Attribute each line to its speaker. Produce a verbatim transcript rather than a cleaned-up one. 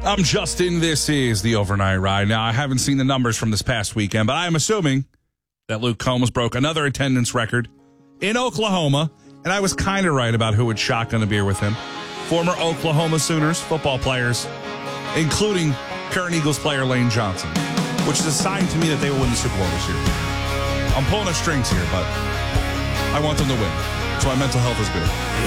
Speaker 1: I'm Justin. This is the Overnight Ride. Now, I haven't seen the numbers from this past weekend, but I'm assuming that Luke Combs broke another attendance record in Oklahoma, and I was kind of right about who would shotgun a beer with him. Former Oklahoma Sooners football players, including current Eagles player Lane Johnson, which is a sign to me that they will win the Super Bowl this year. I'm pulling the strings here, but I want them to win, so my mental health is good.